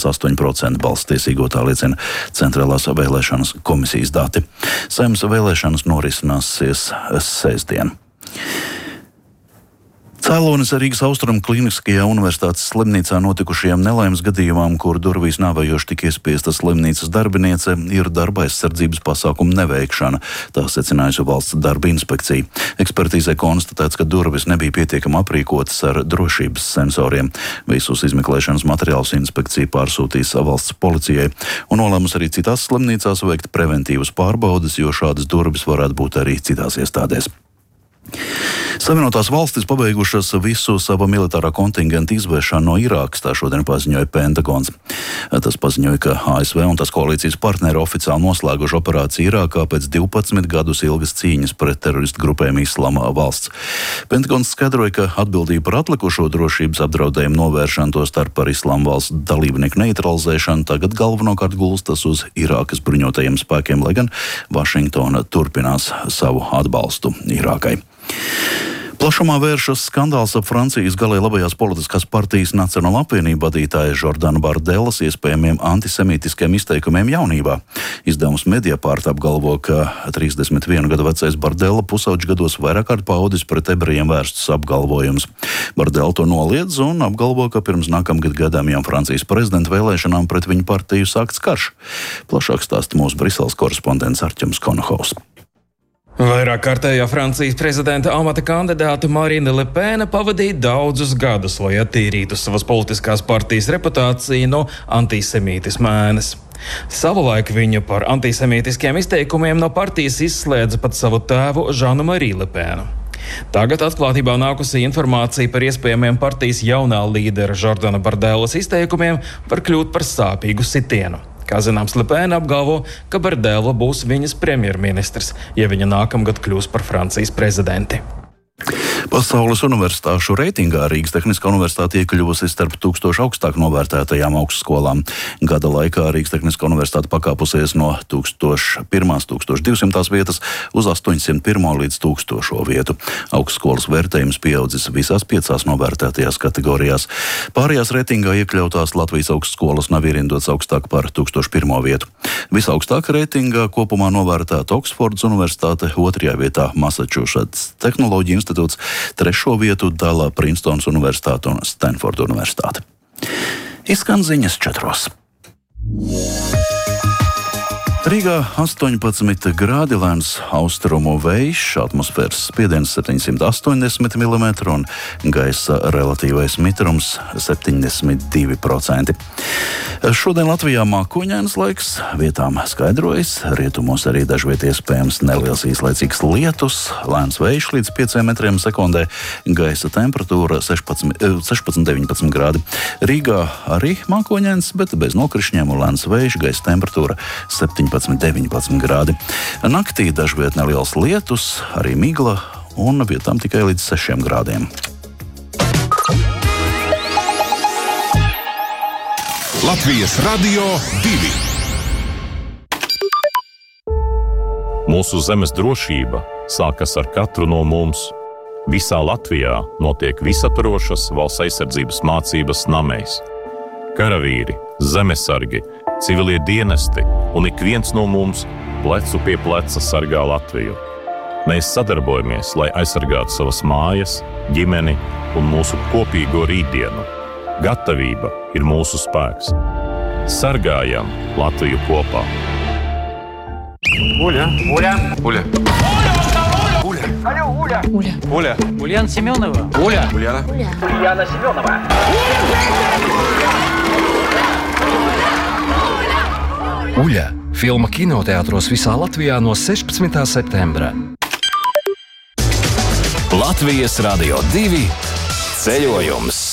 1,8% balsstiesīgo, tā liecina Centrālās vēlēšanas komisijas dati. Saeimas vēlēšanas norisināsies sestdien. Cēlonis Rīgas Austrumu Kliniskajā universitātes slimnīcā notikušajām nelaimes gadījumām, kur durvīs nāvējoši tika iespiesta slimnīcas darbiniece, ir darba aizsardzības pasākumu neveikšana, tā secinājusi valsts darba inspekcija. Ekspertīzē konstatēts, ka durvis nebija pietiekami aprīkotas ar drošības sensoriem. Visus izmeklēšanas materiālus inspekcija pārsūtīs valsts policijai un nolēmus arī citās slimnīcās veikt preventīvas pārbaudes, jo šādas durvis varētu būt arī citās iestādēs. Savienotās valstis pabeigušas visu sava militārā kontingenta izvešanu no Irākas, tā šodien paziņoja Pentagons. Tas paziņoja, ka ASV un tās koalīcijas partneri oficiāli noslēguši operāciju Irākā pēc 12 gadus ilgas cīņas pret teroristu grupējumu Islāma valsts. Pentagons skaidroja, ka atbildība par atlikušo drošības apdraudējumu novēršanu, to starp par Islāma valsts dalībnieku neutralizēšanu, tagad galvenokārt gulstas uz Irākas bruņotajiem spēkiem, lai gan Vašingtona turpinās savu atbalstu Irākai. Plašumā vēršas skandāls ap Francijas galēji labējās politiskās partijas Nacionāla apvienība vadītāja Jordana Bardelas iespējamiem antisemītiskiem izteikumiem jaunībā. Izdevums Mediapart apgalvo, ka 31 gadu vecais Bardela pusauģu gados vairāk kārt paudis pret ebrejiem vērstus apgalvojumus. Bardela to noliedz un apgalvo, ka pirms nākamgad gaidāmajām Francijas prezidenta vēlēšanām pret viņu partiju sākts karš. Plašāk stāsta mūsu Briseles korespondents Arķems Konohaus. Vairāk kārtējā Francijas prezidenta amata kandidāte Marine Le Pen pavadīja daudzus gadus, lai attīrītu savas politiskās partijas reputāciju no antisemītisma ēnas. Savulaik viņu par antisemītiskiem izteikumiem no partijas izslēdza pat savu tēvu Žanu Mariju Le Penu. Tagad atklātībā nākusi informācija par iespējamiem partijas jaunā līdera Jordana Bardelas izteikumiem var kļūt par sāpīgu sitienu. Kā zināms, Le Pen apgalvo, ka Bardela būs viņas premjerministrs, ja viņa nākamgad kļūs par Francijas prezidenti. Pasaules universitāšu reitingā Rīgas Tehniskā universitāte iekļuvusi starp 1000 augstāk novērtētajām augstskolām. Gada laikā Rīgas Tehniskā universitāte pakāpusies no 1200 vietas uz 801 līdz 1000 vietu. Augstskolas vērtējums pieaudzis visās 5 novērtētajās kategorijās. Pārējās reitingā iekļautās Latvijas augstskolas nav ierindots augstāk par 1001 vietu. Visaugstāk reitingā kopumā novērtēta Oksfordas universitāte, 2. vietā Massachusetts Tehnoloģiju institūts, 3. vietu dala Princetons universitāte un Stanforda universitāte. Izskan ziņas 4. Rīgā 18 grādi, lēns austrumu vējš, atmosfēras spiediens 780 mm un gaisa relatīvais mitrums 72%. Šodien Latvijā mākoņains laiks, vietām skaidrojas, rietumos arī dažviet iespējams neliels īslaicīgs lietus, lēns vējš līdz 5 metriem sekundē, gaisa temperatūra 16-19 grādi. Rīgā arī mākoņains, bet bez nokrišņiem un lēns vējš, gaisa temperatūra 17-19 grādi. Naktī dažviet neliels lietus, arī migla un vietām tikai līdz 6 grādiem. Latvijas Radio 2. Mūsu zemes drošība sākas ar katru no mums. Visā Latvijā notiek visaptvarošas valsts aizsardzības mācības Nameis. Karavīri, zemesargi, civilie dienesti un ik viens no mums plecu pie pleca sargā Latviju. Mēs sadarbojamies, lai aizsargātu savas mājas, ģimeni un mūsu kopīgo rītdienu. Gatavība ir mūsu spēks. Sargājam Latviju kopā. Уля. Алло, Уля. Уля. Ульяна Семенова. Уля. Ульяна Семенова. Uļa – filma kinoteātros visā Latvijā no 16. septembra. Latvijas Radio 2 ceļojums.